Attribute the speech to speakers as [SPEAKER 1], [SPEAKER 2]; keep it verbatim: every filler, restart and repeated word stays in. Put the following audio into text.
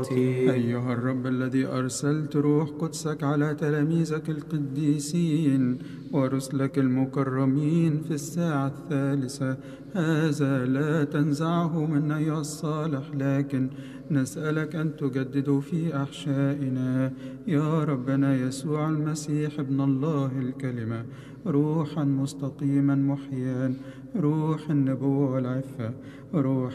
[SPEAKER 1] أيها الرب الذي أرسلت روح قدسك على تلاميذك القديسين ورسلك المكرمين في الساعة الثالثة، هذا لا تنزعه منا يا الصالح، لكن نسألك أن تجدد في أحشائنا يا ربنا يسوع المسيح ابن الله الكلمة، روحا مستقيما محيا، روح النبوة والعفة، روح